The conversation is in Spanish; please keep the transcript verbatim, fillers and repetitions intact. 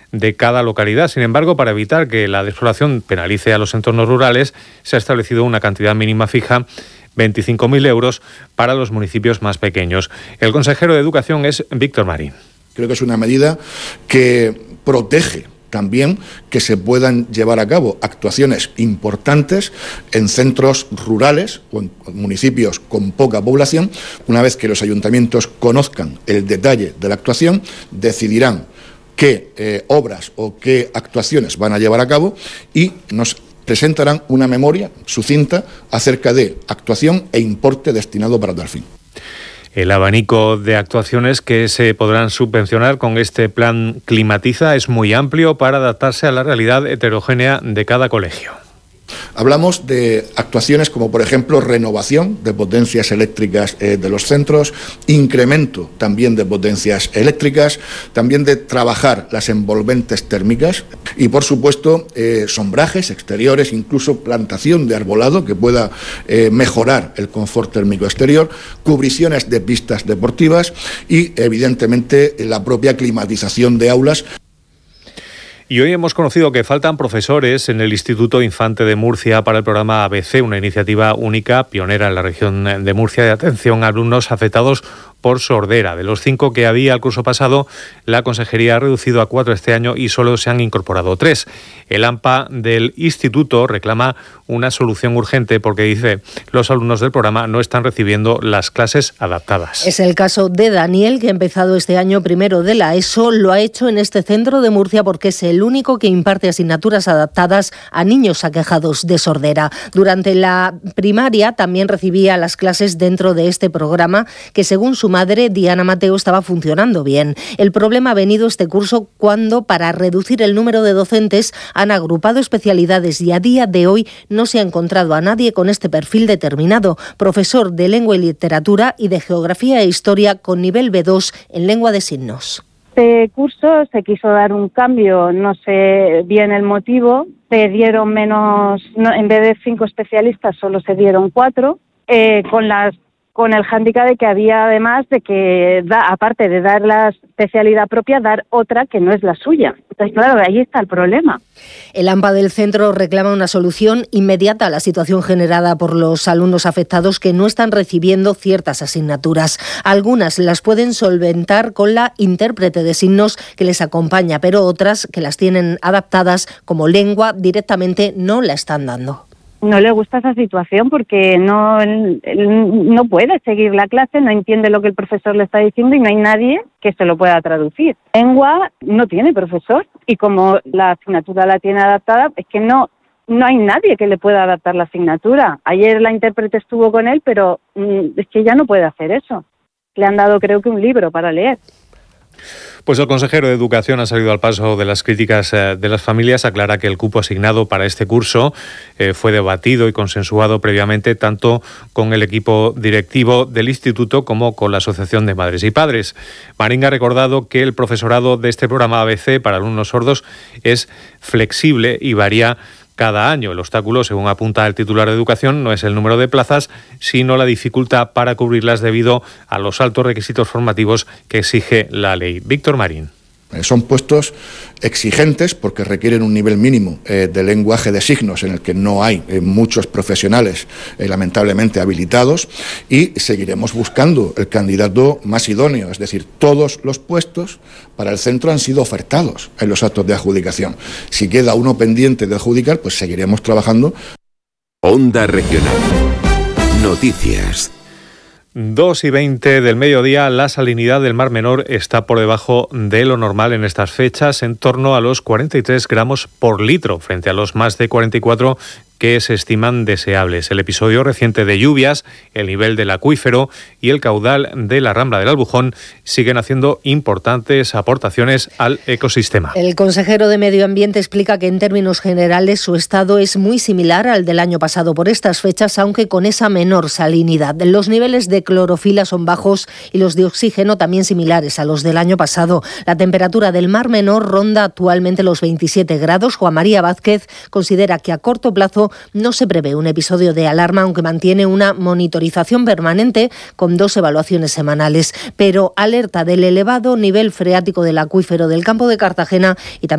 de cada localidad. Sin embargo, para evitar que la despoblación penalice a los entornos rurales, se ha establecido una cantidad mínima fija, veinticinco mil euros, para los municipios más pequeños. El consejero de Educación es Víctor Marín. Creo que es una medida que protege también que se puedan llevar a cabo actuaciones importantes en centros rurales o en municipios con poca población. Una vez que los ayuntamientos conozcan el detalle de la actuación, decidirán qué eh, obras o qué actuaciones van a llevar a cabo y nos presentarán una memoria sucinta acerca de actuación e importe destinado para tal fin. El abanico de actuaciones que se podrán subvencionar con este plan Climatiza es muy amplio para adaptarse a la realidad heterogénea de cada colegio. Hablamos de actuaciones como, por ejemplo, renovación de potencias eléctricas eh, de los centros, incremento también de potencias eléctricas, también de trabajar las envolventes térmicas y, por supuesto, eh, sombrajes exteriores, incluso plantación de arbolado que pueda eh, mejorar el confort térmico exterior, cubriciones de pistas deportivas y, evidentemente, la propia climatización de aulas. Y hoy hemos conocido que faltan profesores en el Instituto Infante de Murcia para el programa A B C, una iniciativa única, pionera en la región de Murcia, de atención a alumnos afectados por sordera. De los cinco que había el curso pasado, la consejería ha reducido a cuatro este año y solo se han incorporado tres. El A M P A del instituto reclama una solución urgente porque, dice, los alumnos del programa no están recibiendo las clases adaptadas. Es el caso de Daniel, que ha empezado este año primero de la ESO. Lo ha hecho en este centro de Murcia porque es el único que imparte asignaturas adaptadas a niños aquejados de sordera. Durante la primaria también recibía las clases dentro de este programa que, según su madre, Diana Mateo, estaba funcionando bien. El problema ha venido este curso cuando, para reducir el número de docentes, han agrupado especialidades y a día de hoy no se ha encontrado a nadie con este perfil determinado. Profesor de Lengua y Literatura y de Geografía e Historia con nivel B dos en Lengua de Signos. Este curso se quiso dar un cambio, no sé bien el motivo, se dieron menos, no, en vez de cinco especialistas solo se dieron cuatro, eh, con las con el hándicap de que había, además de que, da, aparte de dar la especialidad propia, dar otra que no es la suya. Entonces, claro, ahí está el problema. El A M P A del centro reclama una solución inmediata a la situación generada por los alumnos afectados que no están recibiendo ciertas asignaturas. Algunas las pueden solventar con la intérprete de signos que les acompaña, pero otras que las tienen adaptadas como lengua directamente no la están dando. No le gusta esa situación porque no, él, él no puede seguir la clase, no entiende lo que el profesor le está diciendo y no hay nadie que se lo pueda traducir. Lengua no tiene profesor y como la asignatura la tiene adaptada, es que no, no hay nadie que le pueda adaptar la asignatura. Ayer la intérprete estuvo con él, pero mmm, es que ya no puede hacer eso. Le han dado, creo que, un libro para leer. Pues el consejero de Educación ha salido al paso de las críticas de las familias, aclara que el cupo asignado para este curso eh, fue debatido y consensuado previamente tanto con el equipo directivo del instituto como con la Asociación de Madres y Padres. Marín ha recordado que el profesorado de este programa A B C para alumnos sordos es flexible y varía cada año. El obstáculo, según apunta el titular de Educación, no es el número de plazas, sino la dificultad para cubrirlas debido a los altos requisitos formativos que exige la ley. Víctor Marín. Son puestos exigentes porque requieren un nivel mínimo eh, de lenguaje de signos en el que no hay eh, muchos profesionales eh, lamentablemente habilitados y seguiremos buscando el candidato más idóneo, es decir, todos los puestos para el centro han sido ofertados en los actos de adjudicación. Si queda uno pendiente de adjudicar, pues seguiremos trabajando. Onda Regional. Noticias. dos y veinte del mediodía, la salinidad del Mar Menor está por debajo de lo normal en estas fechas, en torno a los cuarenta y tres gramos por litro, frente a los más de cuarenta y cuatro que se estiman deseables. El episodio reciente de lluvias, el nivel del acuífero y el caudal de la Rambla del Albujón siguen haciendo importantes aportaciones al ecosistema. El consejero de Medio Ambiente explica que en términos generales su estado es muy similar al del año pasado por estas fechas, aunque con esa menor salinidad. Los niveles de clorofila son bajos y los de oxígeno también similares a los del año pasado. La temperatura del Mar Menor ronda actualmente los veintisiete grados. Juan María Vázquez considera que a corto plazo no se prevé un episodio de alarma, aunque mantiene una monitorización permanente con dos evaluaciones semanales, pero alerta del elevado nivel freático del acuífero del Campo de Cartagena y también